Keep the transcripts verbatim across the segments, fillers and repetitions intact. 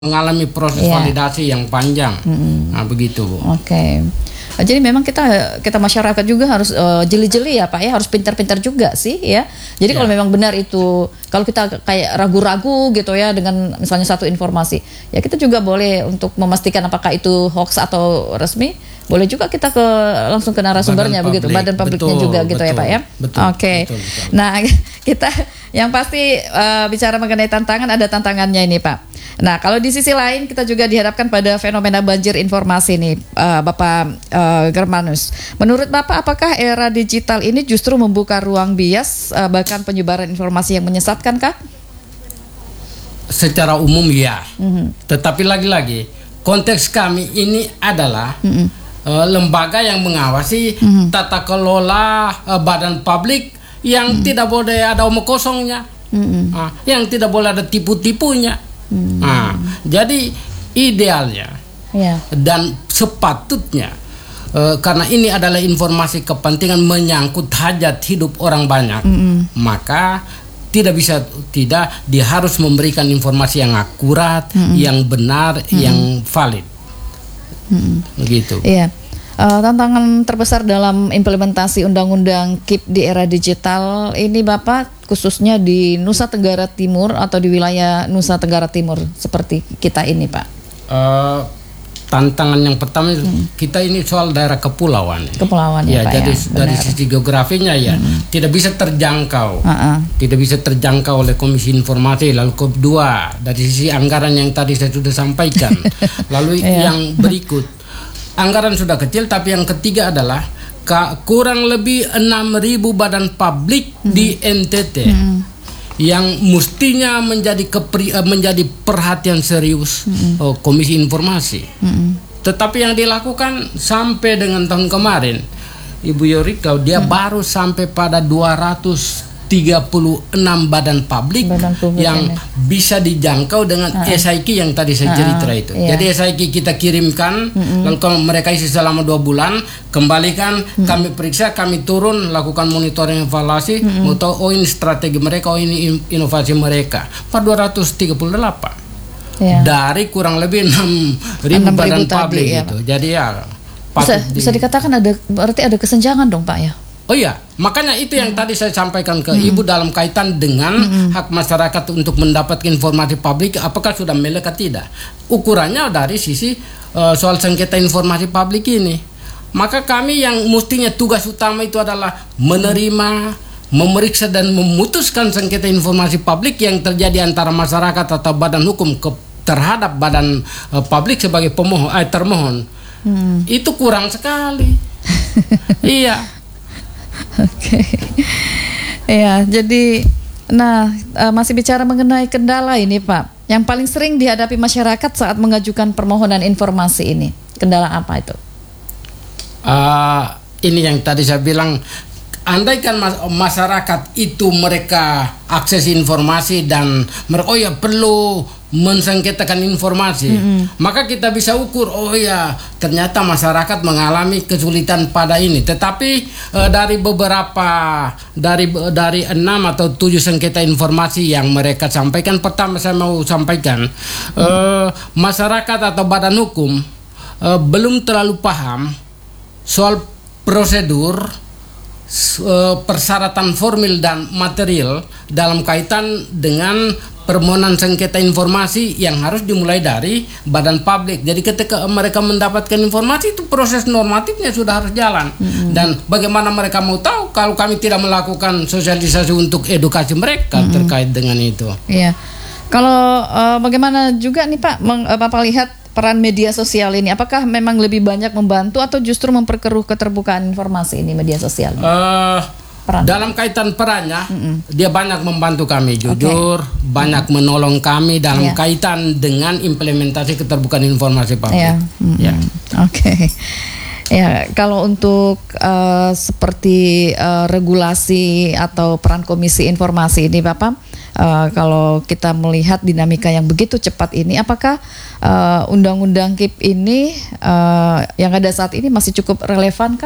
mengalami proses yeah. validasi yang panjang. Mm-hmm. Nah, begitu, Bu. Oke. Okay. Jadi memang kita kita masyarakat juga harus uh, jeli-jeli ya Pak ya, harus pintar-pintar juga sih ya. Jadi yeah. kalau memang benar itu, kalau kita kayak ragu-ragu gitu ya dengan misalnya satu informasi, ya kita juga boleh untuk memastikan apakah itu hoax atau resmi, boleh juga kita ke langsung ke narasumbernya begitu, badan publiknya juga gitu betul, ya Pak ya. Oke. Okay. Nah kita yang pasti uh, bicara mengenai tantangan, ada tantangannya ini Pak. Nah, kalau di sisi lain kita juga dihadapkan pada fenomena banjir informasi nih, uh, Bapak uh, Germanus. Menurut Bapak, apakah era digital ini justru membuka ruang bias, uh, bahkan penyebaran informasi yang menyesatkan kah? Secara umum ya, mm-hmm. tetapi lagi-lagi konteks kami ini adalah mm-hmm. uh, lembaga yang mengawasi mm-hmm. tata kelola uh, badan publik yang mm-hmm. tidak boleh ada omong kosongnya, mm-hmm. uh, yang tidak boleh ada tipu-tipunya. Hmm. Nah, jadi idealnya yeah. dan sepatutnya uh, karena ini adalah informasi kepentingan menyangkut hajat hidup orang banyak, mm-hmm. maka tidak bisa tidak dia harus memberikan informasi yang akurat, mm-hmm. yang benar, mm-hmm. yang valid, mm-hmm. begitu. Iya. Yeah. Uh, tantangan terbesar dalam implementasi undang-undang K I P di era digital ini Bapak, khususnya di Nusa Tenggara Timur atau di wilayah Nusa Tenggara Timur seperti kita ini Pak? Uh, tantangan yang pertama hmm. kita ini soal daerah kepulauan. Kepulauan ya, ya Pak jadi ya, dari sisi geografinya ya hmm. tidak bisa terjangkau, uh-uh. tidak bisa terjangkau oleh Komisi Informasi. Lalu kedua dari sisi anggaran yang tadi saya sudah sampaikan. Lalu yeah. yang berikut. Anggaran sudah kecil, tapi yang ketiga adalah kurang lebih enam ribu badan publik hmm. di N T T hmm. yang mestinya menjadi kepri, menjadi perhatian serius hmm. oh, Komisi Informasi. Hmm. Tetapi yang dilakukan sampai dengan tahun kemarin, Ibu Yorika, dia hmm. baru sampai pada dua ratus tiga puluh enam badan publik badan yang ini. Bisa dijangkau dengan uh-uh. S I K yang tadi saya cerita uh-uh. itu. Iya. Jadi S I K kita kirimkan, uh-uh. lalu kalau mereka isi selama dua bulan, kembalikan, uh-uh. kami periksa, kami turun, lakukan monitoring evaluasi, uh-uh. mau tahu oh ini strategi mereka, oh ini inovasi mereka. Pada dua ratus tiga puluh delapan yeah. dari kurang lebih enam ribu badan publik ya, itu. Jadi ya bisa, di, bisa dikatakan ada berarti ada kesenjangan dong Pak ya. Oh iya, makanya itu yang hmm. tadi saya sampaikan ke hmm. Ibu dalam kaitan dengan hmm. hak masyarakat untuk mendapatkan informasi publik, apakah sudah melekat tidak. Ukurannya dari sisi uh, soal sengketa informasi publik ini. Maka kami yang mestinya tugas utama itu adalah menerima, memeriksa dan memutuskan sengketa informasi publik yang terjadi antara masyarakat atau badan hukum ke, terhadap badan uh, publik sebagai pemohon, eh, termohon. Hmm. Itu kurang sekali. Iya. Oke, okay. Ya, jadi, nah uh, masih bicara mengenai kendala ini Pak, yang paling sering dihadapi masyarakat saat mengajukan permohonan informasi ini, kendala apa itu? Uh, ini yang tadi saya bilang, andaikan mas- masyarakat itu mereka akses informasi dan mereka oh ya perlu mensengketakan informasi, mm-hmm. maka kita bisa ukur oh ya ternyata masyarakat mengalami kesulitan pada ini. Tetapi uh, dari beberapa dari dari enam atau tujuh sengketa informasi yang mereka sampaikan, pertama saya mau sampaikan mm-hmm. uh, masyarakat atau badan hukum uh, belum terlalu paham soal prosedur, uh, persyaratan formil dan material dalam kaitan dengan permohonan sengketa informasi yang harus dimulai dari badan publik. Jadi ketika mereka mendapatkan informasi itu proses normatifnya sudah harus jalan. Mm-hmm. Dan bagaimana mereka mau tahu kalau kami tidak melakukan sosialisasi untuk edukasi mereka mm-hmm. terkait dengan itu. Iya. Kalau uh, bagaimana juga nih Pak, meng, uh, Bapak lihat peran media sosial ini, apakah memang lebih banyak membantu atau justru memperkeruh keterbukaan informasi ini media sosial? Uh, Peran. Dalam kaitan perannya, mm-mm. dia banyak membantu kami, jujur, okay. banyak mm. menolong kami dalam yeah. kaitan dengan implementasi keterbukaan informasi publik. Yeah. Mm-hmm. Yeah. Oke, okay. Ya kalau untuk uh, seperti uh, regulasi atau peran Komisi Informasi ini, Bapak, uh, kalau kita melihat dinamika yang begitu cepat ini, apakah uh, undang-undang K I P ini uh, yang ada saat ini masih cukup relevan kah?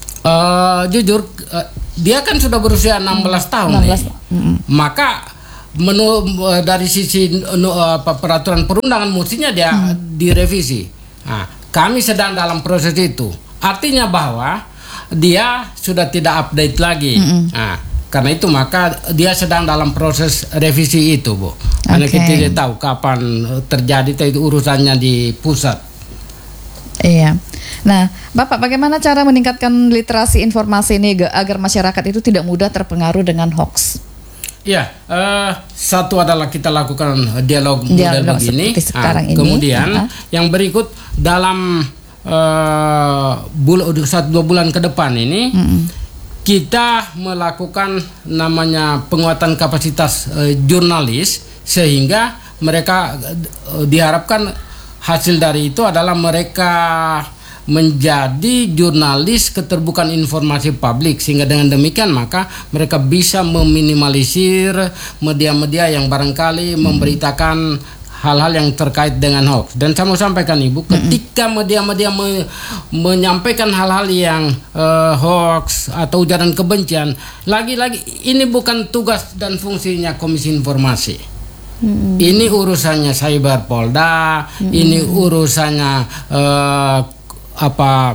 Uh, jujur uh, dia kan sudah berusia enam belas tahun enam belas. nih. Mm-hmm. Maka menu dari sisi uh, peraturan perundangan mestinya dia hmm. direvisi. Nah, kami sedang dalam proses itu. Artinya bahwa dia sudah tidak update lagi. Hmm. Nah, karena itu maka dia sedang dalam proses revisi itu, Bu. Karena okay. kita tidak tahu kapan terjadi, itu urusannya di pusat. Iya. Nah, Bapak, bagaimana cara meningkatkan literasi informasi ini agar masyarakat itu tidak mudah terpengaruh dengan hoax? Ya, uh, satu adalah kita lakukan dialog, dialog model begini. Sekarang nah, ini. Kemudian uh-huh. yang berikut dalam uh, bul- satu dua bulan ke depan ini uh-huh. kita melakukan namanya penguatan kapasitas uh, jurnalis sehingga mereka uh, diharapkan hasil dari itu adalah mereka menjadi jurnalis keterbukaan informasi publik, sehingga dengan demikian maka mereka bisa meminimalisir media-media yang barangkali hmm. memberitakan hal-hal yang terkait dengan hoax. Dan saya mau sampaikan Ibu, ketika media-media me- menyampaikan hal-hal yang uh, hoax atau ujaran kebencian, lagi-lagi ini bukan tugas dan fungsinya Komisi Informasi. Hmm. Ini urusannya Cyber Polda, hmm. ini urusannya uh, apa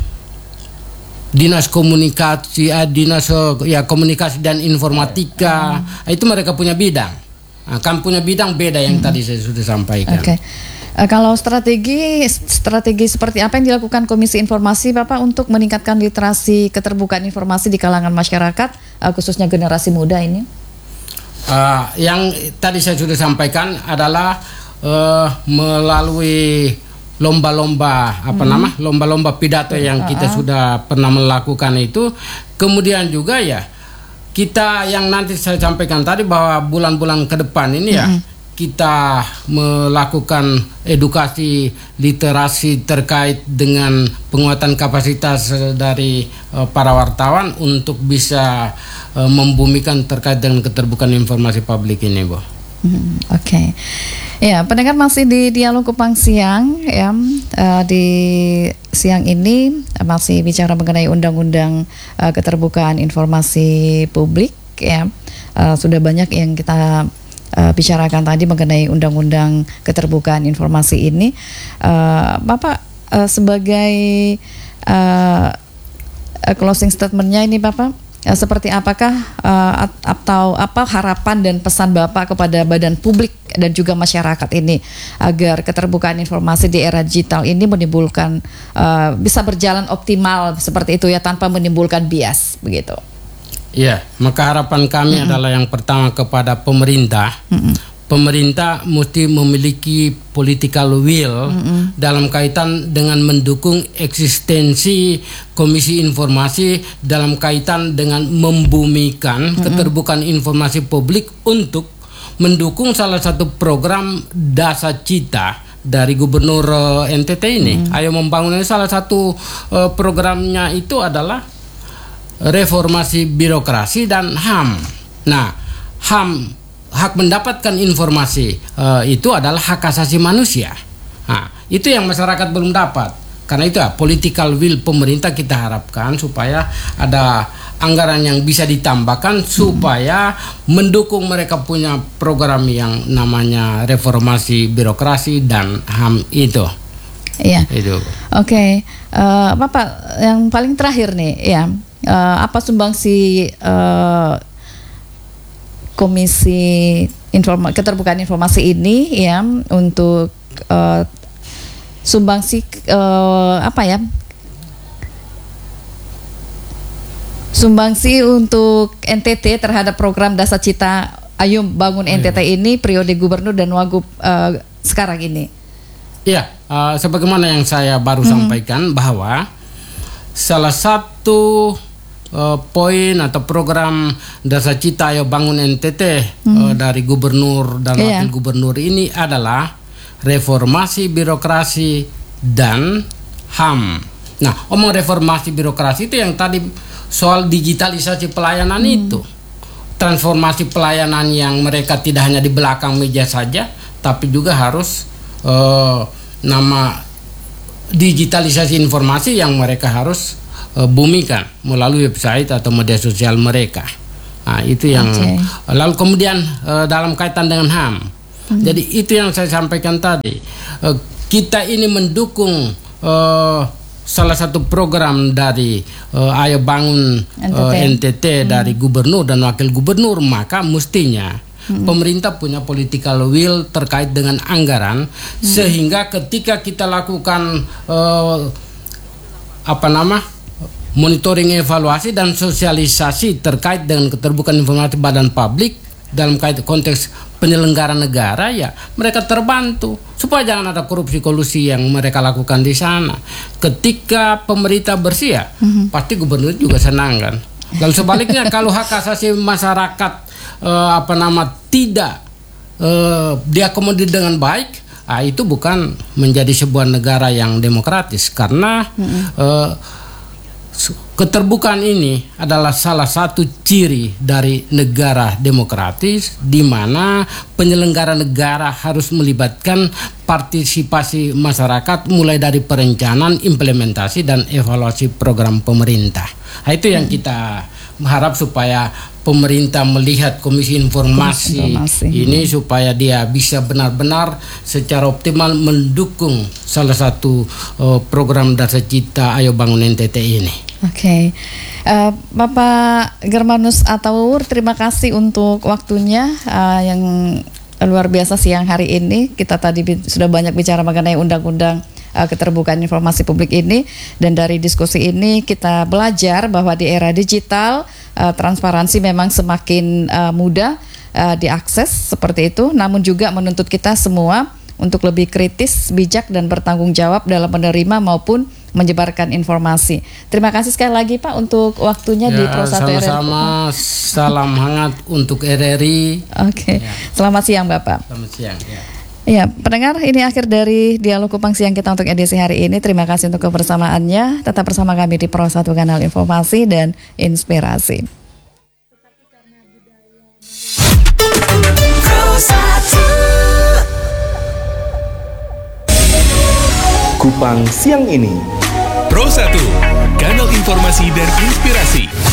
dinas komunikasi, uh, dinas uh, ya komunikasi dan informatika, hmm. itu mereka punya bidang. Nah, kan punya bidang beda yang hmm. tadi saya sudah sampaikan. Oke. Okay. Uh, kalau strategi strategi seperti apa yang dilakukan Komisi Informasi Bapak untuk meningkatkan literasi keterbukaan informasi di kalangan masyarakat, uh, khususnya generasi muda ini? Uh, yang tadi saya sudah sampaikan adalah uh, melalui lomba-lomba apa hmm. nama lomba-lomba pidato yang kita uh-uh. sudah pernah melakukan itu. Kemudian juga ya kita yang nanti saya sampaikan tadi bahwa bulan-bulan ke depan ini ya hmm. kita melakukan edukasi literasi terkait dengan penguatan kapasitas dari uh, para wartawan untuk bisa uh, membumikan terkait dengan keterbukaan informasi publik ini, Bu. Hmm, Oke, okay. Ya, pendengar masih di Dialog Kupang Siang ya. Uh, di siang ini masih bicara mengenai Undang-Undang uh, Keterbukaan Informasi Publik ya. Uh, sudah banyak yang kita uh, bicarakan tadi mengenai Undang-Undang Keterbukaan Informasi ini. Uh, Bapak uh, sebagai uh, uh, closing statementnya ini Bapak, uh, seperti apakah uh, atau apa harapan dan pesan Bapak kepada badan publik dan juga masyarakat ini agar keterbukaan informasi di era digital ini menimbulkan uh, bisa berjalan optimal seperti itu ya, tanpa menimbulkan bias begitu? Ya, maka harapan kami mm-hmm. adalah yang pertama kepada pemerintah. Mm-hmm. Pemerintah mesti memiliki political will mm-hmm. dalam kaitan dengan mendukung eksistensi Komisi Informasi dalam kaitan dengan membumikan mm-hmm. keterbukaan informasi publik untuk mendukung salah satu program Dasa Cita dari Gubernur uh, N T T ini. Mm-hmm. Ayo Membangun ini salah satu uh, programnya itu adalah reformasi birokrasi dan H A M. Nah, H A M, hak mendapatkan informasi uh, itu adalah hak asasi manusia. Nah, itu yang masyarakat belum dapat. Karena itu ya, political will pemerintah kita harapkan supaya ada anggaran yang bisa ditambahkan supaya hmm. mendukung mereka punya program yang namanya reformasi birokrasi dan H A M itu. Iya. Itu. Oke, okay. uh, Bapak yang paling terakhir nih, ya. Uh, apa sumbangsi uh, Komisi Informa- Keterbukaan Informasi ini ya untuk uh, sumbangsi uh, apa ya sumbangsi untuk N T T terhadap program Dasa Cita Ayo Bangun N T T ini periode gubernur dan wagub uh, sekarang ini? Iya, uh, sebagaimana yang saya baru hmm. sampaikan bahwa salah satu Uh, poin atau program Dasa Cita Ayo Bangun N T T hmm. uh, dari gubernur dan yeah. wakil gubernur ini adalah reformasi birokrasi dan H A M. Nah, omong reformasi birokrasi itu yang tadi soal digitalisasi pelayanan hmm. itu, transformasi pelayanan yang mereka tidak hanya di belakang meja saja, tapi juga harus uh, nama digitalisasi informasi yang mereka harus bumikan melalui website atau media sosial mereka. Nah, itu yang okay. Lalu kemudian uh, dalam kaitan dengan H A M. Hmm. Jadi itu yang saya sampaikan tadi. Uh, kita ini mendukung uh, salah satu program dari uh, Ayo Bangun N T T, uh, N T T hmm. dari gubernur dan wakil gubernur, maka mestinya hmm. pemerintah punya political will terkait dengan anggaran, hmm. sehingga ketika kita lakukan uh, apa nama monitoring, evaluasi dan sosialisasi terkait dengan keterbukaan informasi badan publik dalam kait konteks penyelenggara negara, ya mereka terbantu supaya jangan ada korupsi kolusi yang mereka lakukan di sana. Ketika pemerintah bersih, ya mm-hmm. pasti gubernur juga senang kan. Lalu sebaliknya kalau hak asasi masyarakat eh, apa nama tidak eh, diakomodir dengan baik, ah, itu bukan menjadi sebuah negara yang demokratis, karena mm-hmm. eh, keterbukaan ini adalah salah satu ciri dari negara demokratis, di mana penyelenggara negara harus melibatkan partisipasi masyarakat mulai dari perencanaan, implementasi dan evaluasi program pemerintah. Nah, itu yang kita harap supaya pemerintah melihat Komisi Informasi, Informasi ini supaya dia bisa benar-benar secara optimal mendukung salah satu uh, program Dasar Cita Ayo Bangun N T T ini. Oke, okay. uh, Bapak Germanus Ataur, terima kasih untuk waktunya uh, yang luar biasa siang hari ini. Kita tadi bi- sudah banyak bicara mengenai undang-undang uh, keterbukaan informasi publik ini, dan dari diskusi ini kita belajar bahwa di era digital uh, transparansi memang semakin uh, mudah uh, diakses seperti itu, namun juga menuntut kita semua untuk lebih kritis, bijak dan bertanggung jawab dalam menerima maupun menyebarkan informasi. Terima kasih sekali lagi Pak untuk waktunya ya, di Pro satu R R I. Sama-sama, salam hangat untuk R R I. Oke, okay. Ya. Selamat siang Bapak. Selamat siang. Ya. Ya, pendengar, ini akhir dari Dialog Kupang Siang kita untuk edisi hari ini. Terima kasih untuk kebersamaannya. Tetap bersama kami di Pro satu, kanal informasi dan inspirasi. Kupang Siang ini Pro satu, kanal informasi dan inspirasi.